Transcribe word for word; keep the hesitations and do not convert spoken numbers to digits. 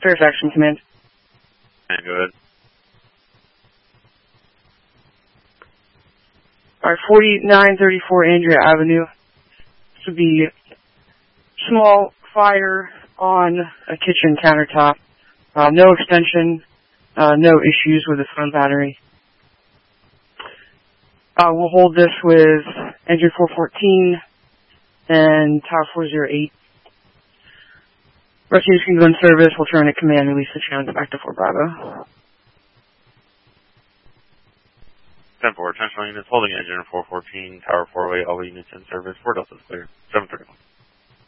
Fairfax Command. And go ahead. Alright, forty-nine thirty-four Andrea Avenue. This would be small fire on a kitchen countertop. Uh, no extension, uh, no issues with the phone battery. Uh, we'll hold this with engine four fourteen and tower four oh eight. Rescues can go in service. We'll turn at command, release the channel, back to Fort Bravo. ten four, transferring units, holding engine four fourteen, tower four oh eight, all units in service, four Delta's clear, seven thirty-one.